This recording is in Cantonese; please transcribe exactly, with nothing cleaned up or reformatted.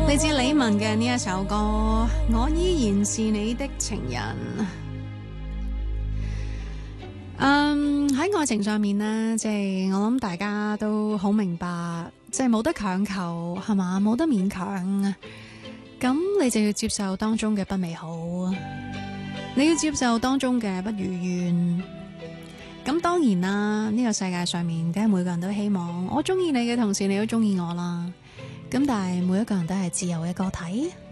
嚟自李玟嘅呢一首歌，我依然是你的情人。嗯，喺愛情上面呢，即係我諗大家都好明白，即係冇得強求係嘛，冇得勉強，咁你就要接受當中嘅不美好，你要接受當中嘅不如願。咁當然啦，呢個世界上面梗係每個人都希望我中意你嘅同時你都中意我啦。咁但係每一個人都係自由嘅個體。